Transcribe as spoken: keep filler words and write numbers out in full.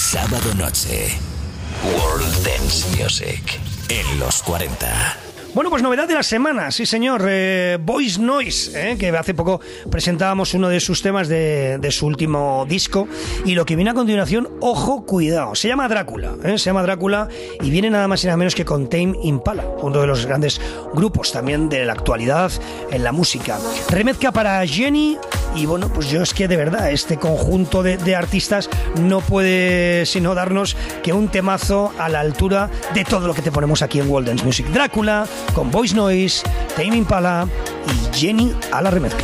Sábado noche, World Dance Music en los cuarenta. Bueno, pues novedad de la semana, sí señor, eh, Voice Noise, eh, que hace poco presentábamos uno de sus temas de, de su último disco, y lo que viene a continuación, ojo, cuidado, se llama Drácula, eh, se llama Drácula y viene nada más y nada menos que con Tame Impala, uno de los grandes grupos también de la actualidad en la música. Remezcla para Jenny, y bueno, pues yo es que de verdad este conjunto de, de artistas no puede sino darnos que un temazo a la altura de todo lo que te ponemos aquí en World Dance Music. Drácula con Voice Noise, Tame Impala y Jenny a la remezcla.